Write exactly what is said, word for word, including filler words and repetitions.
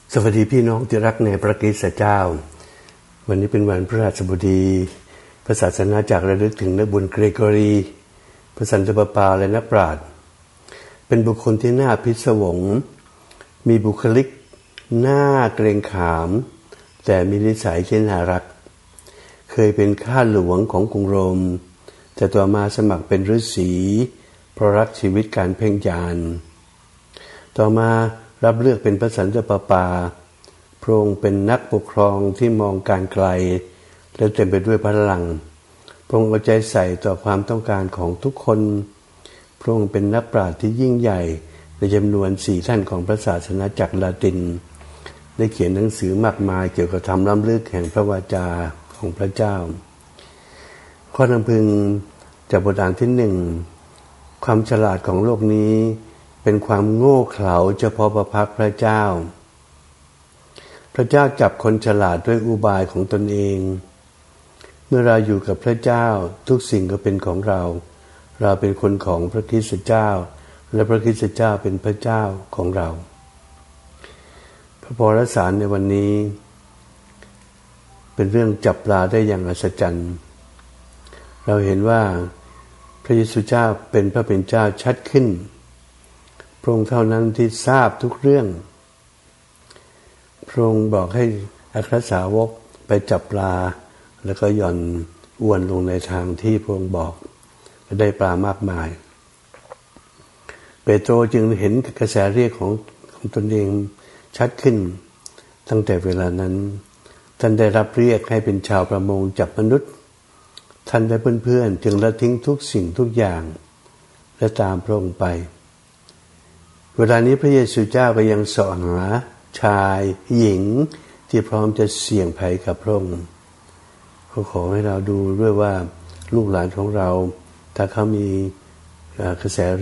สวัสดีพี่น้องที่รักในพระคริสต์เจ้าวันนี้เป็นวันพฤหัสบดีพระศาสนาจักรระลึกถึงนักบุญเกรโกรีพระสันตะปาปาและนักปราชญ์เป็นบุคคลที่น่าพิศวงมีบุคลิกน่าเกรงขามแต่มีนิสัยที่น่ารักเคยเป็นข้าหลวงของกรุงโรมแต่ต่อมาสมัครเป็นฤาษีเพราะรักชีวิตการเพ่งฌานต่อมารับเลือกเป็นพระสันตะปาปาพระองค์เป็นนักปกครองที่มองการไกลและเต็มไปด้วยพลังพระองค์เอาใจใส่ต่อความต้องการของทุกคนพระองค์เป็นนักปราชญ์ที่ยิ่งใหญ่ในจำนวนสี่ท่านของพระศาสนาจักรลาตินได้เขียนหนังสือมากมายเกี่ยวกับธรรมล้ำลึกแห่งพระวาจาของพระเจ้าข้อนำพึงจากบทอ่านที่หนึ่งความฉลาดของโลกนี้เป็นความโง่เขลาเฉพาะพระพักตร์พระเจ้าพระเจ้าจับคนฉลาดด้วยอุบายของตนเองเมื่อเราอยู่กับพระเจ้าทุกสิ่งก็เป็นของเราเราเป็นคนของพระคริสต์เจ้าและพระคริสต์เจ้าเป็นพระเจ้าของเราพระพรสารในวันนี้เป็นเรื่องจับปลาได้อย่างอัศจรรย์เราเห็นว่าพระเยซูเจ้าเป็นพระเป็นเจ้าชัดขึ้นพระองค์เท่านั้นที่ทราบทุกเรื่องพระองค์บอกให้อัครสาวกไปจับปลาแล้วก็หย่อนอวนลงในทางที่พระองค์บอกและได้ปลามากมายเปโตรจึงเห็นกระแสเรียกของของตนเองชัดขึ้นตั้งแต่เวลานั้นท่านได้รับเรียกให้เป็นชาวประมงจับมนุษย์ท่านและเพื่อนๆจึงละทิ้งทุกสิ่งทุกอย่างและตามพระองค์ไปเวลานี้พระเยซูเจ้าก็ยังเสาะหาชายหญิงที่พร้อมจะเสี่ยงภัยกับพระองค์เขาขอให้เราดูด้วยว่าลูกหลานของเราถ้าเขามีกระแส